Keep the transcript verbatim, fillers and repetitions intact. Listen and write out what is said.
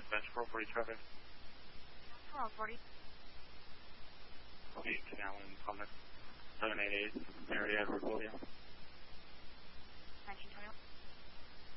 Dispatch four forty traffic. four forty. Okay, Canal and Thomas. seven eight eight, area Edward William.